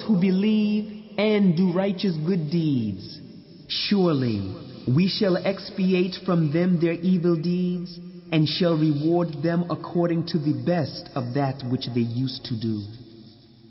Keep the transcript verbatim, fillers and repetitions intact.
who believe and do righteous good deeds, surely we shall expiate from them their evil deeds and shall reward them according to the best of that which they used to do.